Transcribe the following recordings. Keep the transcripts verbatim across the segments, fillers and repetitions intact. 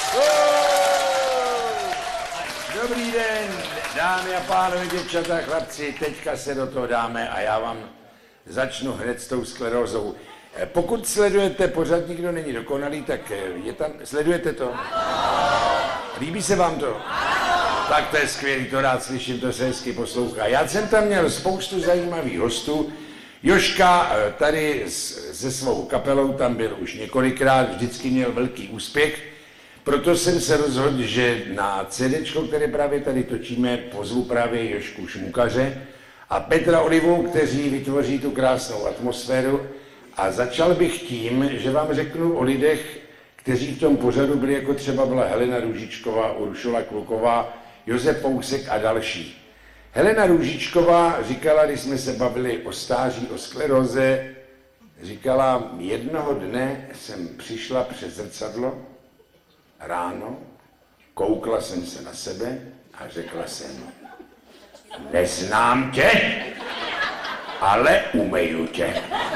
Dobrý den, dámy a pánové, děvčata, chlapci, teďka se do toho dáme a já vám začnu hned s tou sklerózou. Pokud sledujete, pořád nikdo není dokonalý, tak je tam, sledujete to? Líbí se vám to? Tak to je skvělý, to rád slyším, to se hezky poslouchá. Já jsem tam měl spoustu zajímavých hostů. Jožka tady se svou kapelou tam byl už několikrát, vždycky měl velký úspěch. Proto jsem se rozhodl, že na CDčko, které právě tady točíme, pozvu právě Jožku Šmukaře a Petra Olivu, kteří vytvoří tu krásnou atmosféru. A začal bych tím, že vám řeknu o lidech, kteří v tom pořadu byli, jako třeba byla Helena Růžičková, Uršula Kluková, Josef Pousek a další. Helena Růžičková říkala, když jsme se bavili o stáří, o skleróze, říkala, jednoho dne jsem přišla před zrcadlo ráno, koukla jsem se na sebe a řekla jsem, neznám tě, ale umeju tě.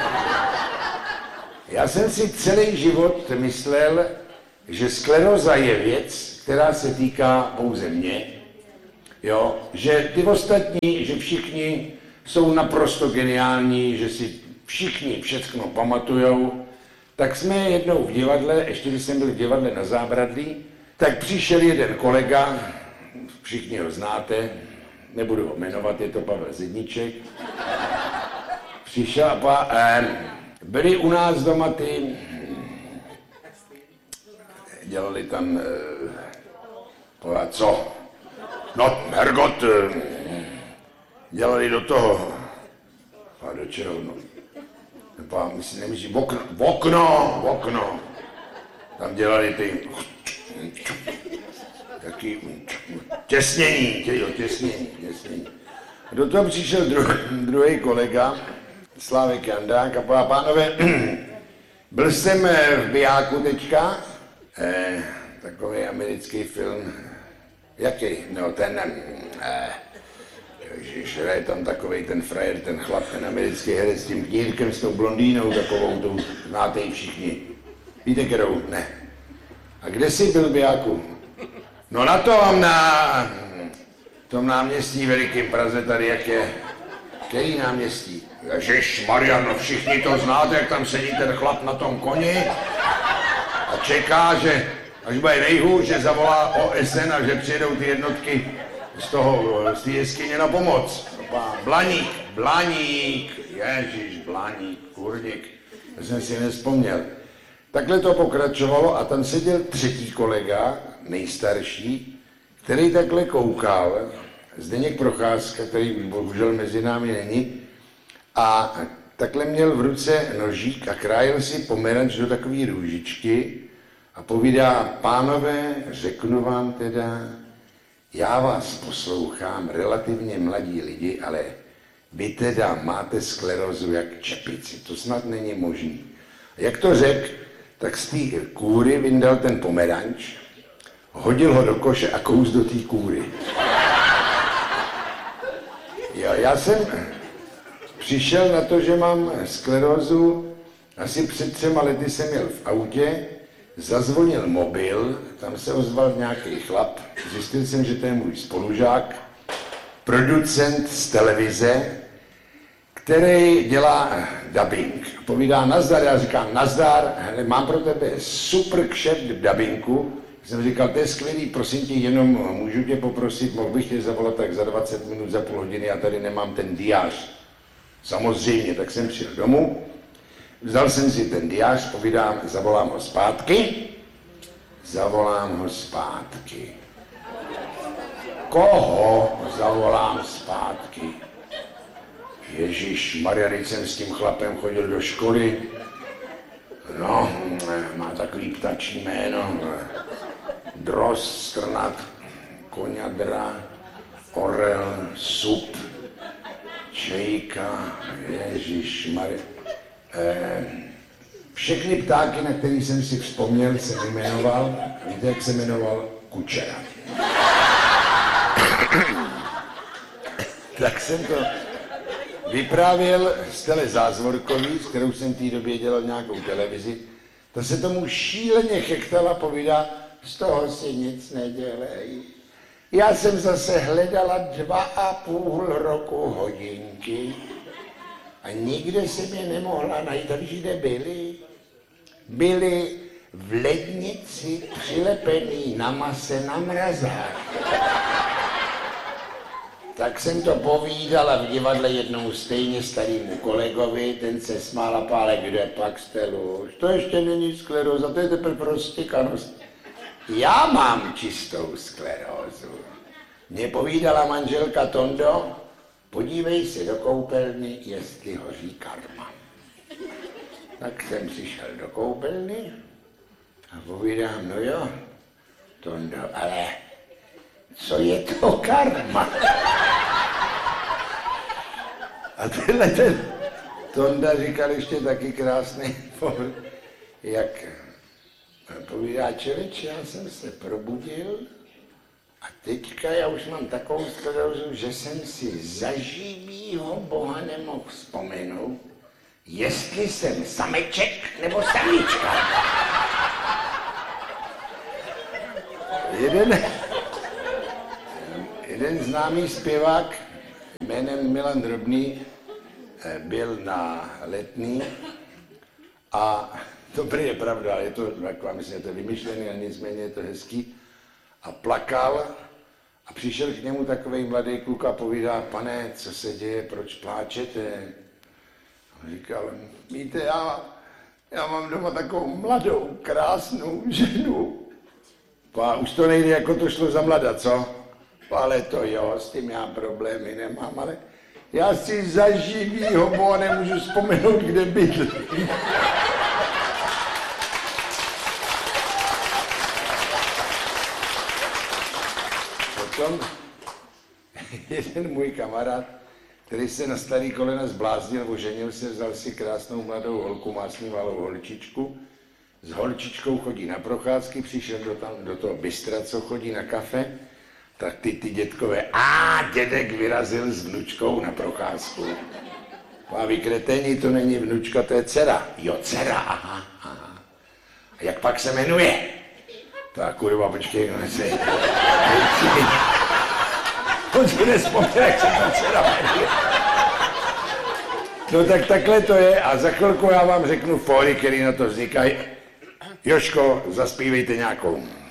Já jsem si celý život myslel, že skleróza je věc, která se týká pouze mě, jo, že ty ostatní, že všichni jsou naprosto geniální, že si všichni všechno pamatujou. Tak jsme jednou v divadle, ještě když jsem byl v divadle na Zábradlí, tak přišel jeden kolega, všichni ho znáte, nebudu ho jmenovat, je to Pavel Zedníček. Přišel a pa, eh, byli u nás doma ty, dělali tam, eh, co? No, Hergot, eh, dělali do toho, a do čeho, no. Pá, myslím, nemyslím, okno, okno, okno. Tam dělali ty taky těsnění, tě, jo, těsnění, těsnění. A do toho přišel dru, druhý kolega, Slávek Jandák, a pá, pánové, byl jsem v Bijáku teďka, eh, takový americký film, jaký, no ten, eh, Ježiš, je tam takovej ten frajer, ten chlap, ten americký herec s tím knírkem, s tou blondýnou takovou, tou, znáte ji všichni. Víte, kterou? Ne. A kde jsi byl, Bijáku? No na tom, na tom náměstí velikým Praze tady, jak je. Který náměstí? Ježiš, Mariano, všichni to znáte, jak tam sedí ten chlap na tom koni a čeká, že až bude nejhůř, že zavolá O S N a že přijedou ty jednotky z toho, z té jeskyně na pomoc. Blaník, Blaník, ježiš, Blaník, kurník, já jsem si nevzpomněl. Takhle to pokračovalo a tam seděl třetí kolega, nejstarší, který takhle koukal, Zdeněk Procházka, který bohužel mezi námi není, a takhle měl v ruce nožík a krájel si pomeranč do takové růžičky a povídá, pánové, řeknu vám teda, já vás poslouchám, relativně mladí lidi, ale vy teda máte sklerózu jak čepici, to snad není možný. A jak to řekl, tak z té kůry vyndal ten pomeranč, hodil ho do koše a kous do té kůry. Já, já jsem přišel na to, že mám sklerózu, asi před třema lety jsem měl v autě, zazvonil mobil, tam se ozval nějaký chlap, zjistil jsem, že to je můj spolužák, producent z televize, který dělá dubbing. Povídá nazdar, já říkám nazdar, hele, mám pro tebe super kšeft v dubbingu. Jsem říkal, to je skvělý, prosím tě, jenom můžu tě poprosit, mohl bych tě zavolat tak za dvacet minut, za půl hodiny, já tady nemám ten diář. Samozřejmě, tak jsem přijel domů. Vzal jsem si ten diář, povídám, zavolám ho zpátky, zavolám ho zpátky. Koho zavolám zpátky? Ježíš Maria, když jsem s tím chlapem chodil do školy, no, má takový ptačí jméno, Dros, Strnat, Koňadra, Orel, Sup, Čejka, Ježíš Maria. Eh, všechny ptáky, na který jsem si vzpomněl, jsem jmenoval, víte, jak se jmenoval? Kučera. Tak jsem to vyprávěl Stele Zázvorkový, s kterou jsem v té době dělal nějakou televizi. Ta se tomu šíleně chechtala, povídá, z toho si nic nedělej. Já jsem zase hledala dva a půl roku hodinky a nikde si mě nemohla najít. A víš, kde byly? Byly v lednici přilepený na mase na mrazák. Tak jsem to povídala v divadle jednou stejně starýmu kolegovi, ten se smál a pále, kde pak stelu. To ještě není skleróza, to je teprve prostikanost. Já mám čistou sklerózu. Mně povídala manželka Tondo, podívej se do koupelny, jestli hoří karma. Tak jsem přišel do koupelny a povídám, no jo, Tondo, ale co je to karma? A tenhle ten Tonda říkal ještě taky krásný pohled, jak povídá člověče, já jsem se probudil a teďka já už mám takovou sklerózu, že jsem si za živýho Boha nemohl vzpomenout, jestli jsem sameček nebo samička. Jeden, jeden známý zpěvák jménem Milan Drobný byl na Letný a to prý je pravda, je to taková, myslím, je to vymyšlený, ale nicméně je to hezký. A plakal a přišel k němu takovej mladý kluk a povídá, pane, co se děje, proč pláčete? A říkal, víte, já, já mám doma takovou mladou, krásnou ženu. A už to nejde, jako to šlo za mlada, co? Ale to jo, s tím já problémy nemám, ale já si za živýho Boha nemůžu vzpomenout, kde bydlí. Potom jeden můj kamarád, který se na starý kolena zbláznil, oženil se, vzal si krásnou mladou holku, má s ní malou holčičku. S holčičkou chodí na procházky, přišel do, tam, do toho bystra, co chodí na kafe, tak ty, ty dětkové, a dědek vyrazil s vnučkou na procházku. A vy kreténi, to není vnučka, to je dcera. Jo, dcera, aha, aha. A jak pak se jmenuje? Tak kurva, počkej, no se... On si nespomněl, jak se ta dcera jmenuje. No tak takhle to je a za chvilku já vám řeknu fóry, které na to vznikají. Jožko, zaspívejte nějakou.